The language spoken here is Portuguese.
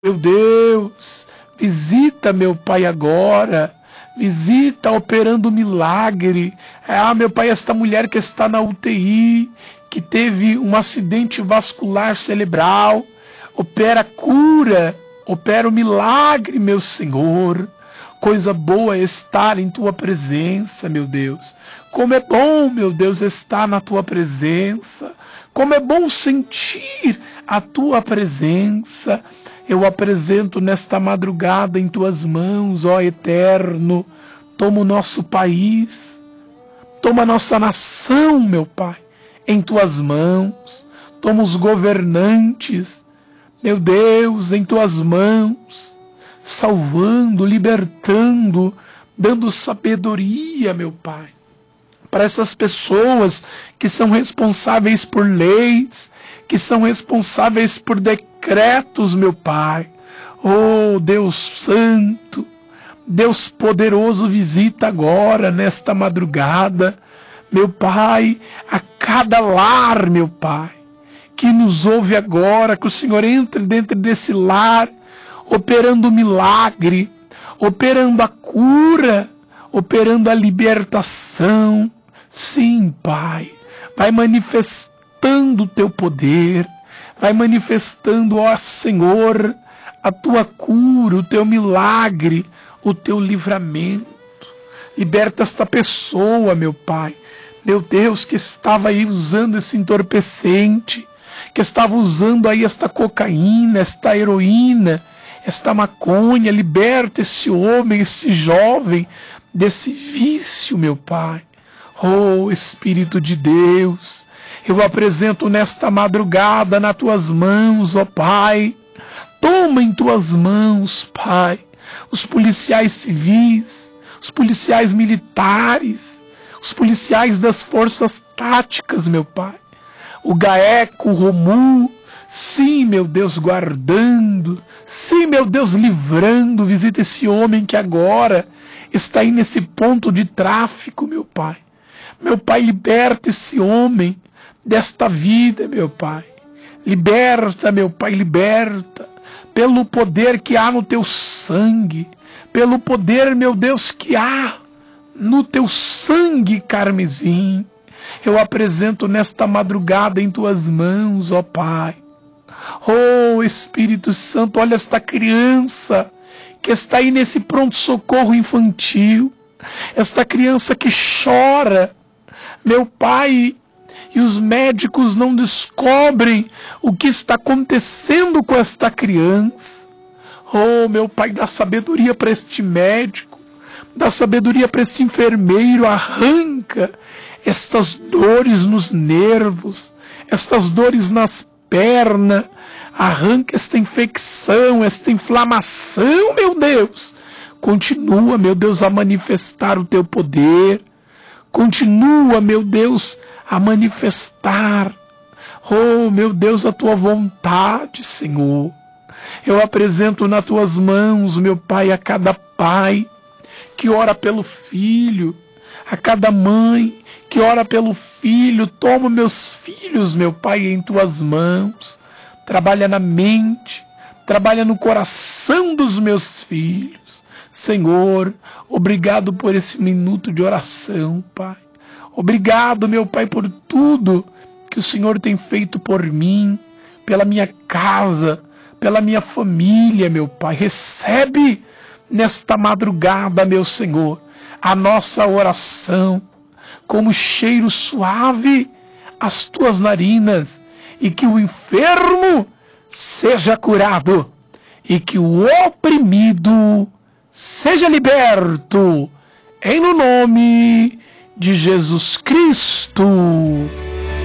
Meu Deus, visita, meu Pai, agora. Visita operando milagre. Meu Pai, esta mulher que está na UTI, que teve um acidente vascular cerebral, opera cura, opera o milagre, meu Senhor. Coisa boa é estar em Tua presença, meu Deus. Como é bom, meu Deus, estar na Tua presença. Como é bom sentir a Tua presença. Eu apresento nesta madrugada em Tuas mãos, ó Eterno. Toma o nosso país, toma a nossa nação, meu Pai, em Tuas mãos. Toma os governantes, meu Deus, em Tuas mãos, salvando, libertando, dando sabedoria, meu Pai, para essas pessoas que são responsáveis por leis, que são responsáveis por decretos, meu Pai. Oh, Deus Santo, Deus poderoso, visita agora, nesta madrugada, meu Pai, a cada lar, meu Pai, que nos ouve agora, que o Senhor entre dentro desse lar, operando o milagre, operando a cura, operando a libertação. Sim, Pai, vai manifestando o Teu poder, vai manifestando, ó Senhor, a Tua cura, o Teu milagre, o Teu livramento. Liberta esta pessoa, meu Pai, meu Deus, que estava aí usando esse entorpecente, que estava usando aí esta cocaína, esta heroína, esta maconha. Liberta esse homem, esse jovem, desse vício, meu Pai. Oh, Espírito de Deus, eu apresento nesta madrugada nas Tuas mãos, ó Pai. Toma em Tuas mãos, Pai, os policiais civis, os policiais militares, os policiais das forças táticas, meu Pai. O GAECO, o ROMU, sim, meu Deus, guardando, sim, meu Deus, livrando. Visita esse homem que agora está aí nesse ponto de tráfico, meu Pai. Meu Pai, liberta esse homem desta vida, meu Pai. Liberta, meu Pai, liberta. Pelo poder que há no Teu sangue, pelo poder, meu Deus, que há no Teu sangue carmesim. Eu apresento nesta madrugada em Tuas mãos, ó Pai. Oh, Espírito Santo, olha esta criança que está aí nesse pronto-socorro infantil. Esta criança que chora, meu Pai, e os médicos não descobrem o que está acontecendo com esta criança. Oh, meu Pai, dá sabedoria para este médico, dá sabedoria para este enfermeiro, arranca estas dores nos nervos, estas dores nas pernas, arranca esta infecção, esta inflamação, meu Deus. Continua, meu Deus, a manifestar o Teu poder, continua, meu Deus, a manifestar, oh, meu Deus, a Tua vontade, Senhor. Eu apresento nas Tuas mãos, meu Pai, a cada pai que ora pelo filho, a cada mãe que ora pelo filho. Toma meus filhos, meu Pai, em Tuas mãos. Trabalha na mente, trabalha no coração dos meus filhos. Senhor, obrigado por esse minuto de oração, Pai. Obrigado, meu Pai, por tudo que o Senhor tem feito por mim, pela minha casa, pela minha família, meu Pai. Recebe nesta madrugada, meu Senhor, a nossa oração como cheiro suave às Tuas narinas, e que o enfermo seja curado e que o oprimido seja liberto, em no nome de Jesus Cristo.